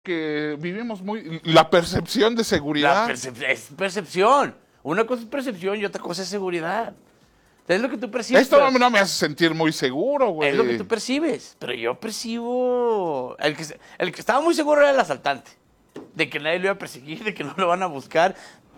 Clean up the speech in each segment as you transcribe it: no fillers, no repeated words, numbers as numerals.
que vivimos muy... La percepción de seguridad. Es percepción. Una cosa es percepción y otra cosa es seguridad. Es lo que tú percibes. Esto no me hace sentir muy seguro, güey. Es lo que tú percibes. Pero yo percibo... El que estaba muy seguro era el asaltante. De que nadie lo iba a perseguir, de que no lo van a buscar.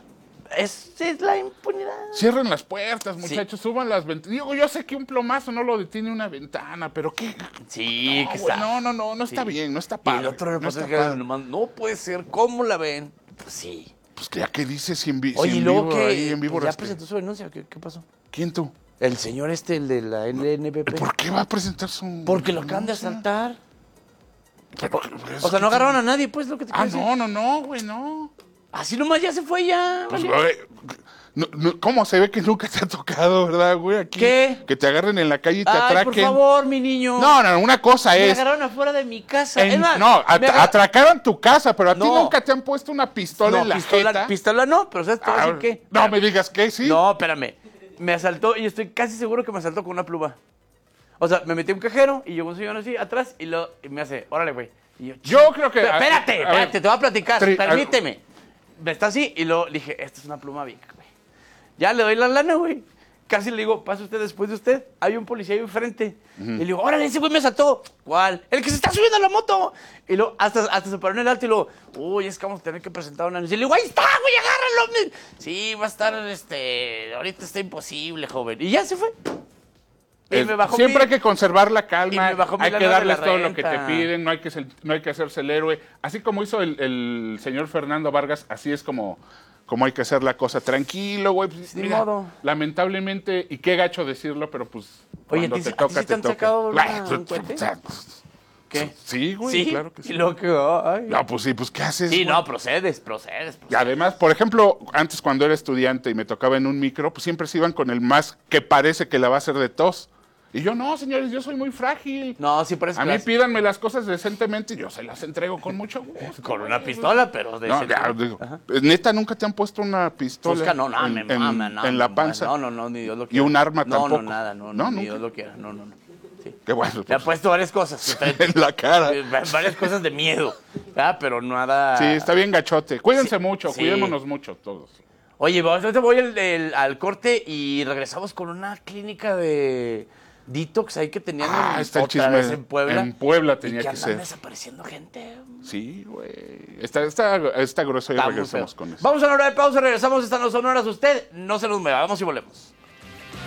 Es la impunidad. Cierren las puertas, muchachos, suban las ventanas. Digo, yo sé que un plomazo no lo detiene una ventana, pero ¿qué? Sí, no, que güey, está. No está bien, no está padre. Y el otro no, reportero que nomás, no puede ser, ¿cómo la ven? Pues sí. Pues ya que dices si en, Oye, si y en luego vivo, que ahí en vivo ya presentó su denuncia, ¿qué pasó? ¿Quién tú? El señor el de la LNBP. ¿Por qué va a presentar su...? Porque lo acaban de asaltar. Pero, O sea, no agarraron a nadie, pues, lo que te quiero decir. No, güey, no. Así nomás ya se fue ya. Pues, ¿Vale? güey, ¿cómo se ve que nunca te ha tocado, verdad, güey? Aquí, ¿Qué? Que te agarren en la calle y te Ay, atraquen. por favor, mi niño. No, una cosa Me es... agarraron afuera de mi casa. En- Es más, no, me atracaron tu casa, pero a ti No. nunca te han puesto una pistola en la jeta. pistola no, pero ¿sabes Ah, decir qué? no me digas que sí. No, espérame. Me asaltó y estoy casi seguro que me asaltó con una pluma. O sea, me metí a un cajero y llegó un señor así atrás y me hace, órale, güey. Y Yo creo que... Espérate, te voy a platicar, Tri- permíteme. Me está así y le dije, esta es una pluma vieja, güey. Ya le doy la lana, güey. Casi le digo, pase usted después de usted. Hay un policía ahí enfrente. Y le digo, órale, ese güey me asaltó. ¿Cuál? El que se está subiendo a la moto. Y luego, hasta se paró en el alto y luego, uy, es que vamos a tener que presentar una anuncia. Y le digo, ahí está, güey, agárralo. Sí, va a estar, ahorita está imposible, joven. Y ya se fue. Y me bajó siempre hay que conservar la calma, y me bajó mi hay que lana de darles la todo lo que te renta. piden, no hay que hacerse el héroe. Así como hizo el señor Fernando Vargas, así es como hay que hacer la cosa. Tranquilo, güey. Pues, Ni modo. Lamentablemente, y qué gacho decirlo, pero pues Oye, cuando ¿a ti te sí toca, te te han toca. sacado Ay, un cohete? ¿Qué? Sí, güey, ¿Sí? claro que sí. Y luego que, ay. No, pues sí, pues ¿qué haces? Sí, güey? no, procedes. Y además, por ejemplo, antes cuando era estudiante y me tocaba en un micro, pues siempre se iban con el más que parece que la va a hacer de tos. Y yo, no, señores, yo soy muy frágil. No, sí, por eso. A mí pídanme las cosas decentemente y yo se las entrego con mucho gusto. Con una pistola, pero de No, ya, digo, neta, ¿nunca te han puesto una pistola Fusca, no, me mama, no. en la panza? No, ni Dios lo ¿Y quiera. un arma tampoco? No, nada, no, ¿No? ni ¿Nunca? Dios lo quiera, no. Sí. Qué bueno. Me ha Pues, puesto varias cosas. en la cara. Varias cosas de miedo. Pero nada. Sí, está bien gachote. Cuídense mucho, sí. cuidémonos mucho todos. Oye, ahorita voy al corte y regresamos con una clínica de detox ahí que tenían Está el otra chisme. vez en Puebla. En Puebla y tenía que que andan ser. desapareciendo gente. Sí, güey. Está grueso y Está muy regresamos feo. con eso. Vamos a una hora de pausa, regresamos. Estas no son horas. Usted no se nos mueva. Vamos y volvemos.